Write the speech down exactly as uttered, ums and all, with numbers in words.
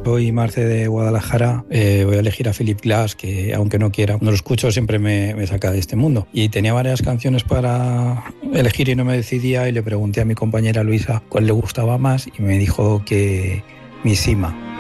Soy Marce de Guadalajara, eh, voy a elegir a Philip Glass, que aunque no quiera, cuando lo escucho siempre me, me saca de este mundo. Y tenía varias canciones para elegir y no me decidía, y le pregunté a mi compañera Luisa cuál le gustaba más y me dijo que Mishima.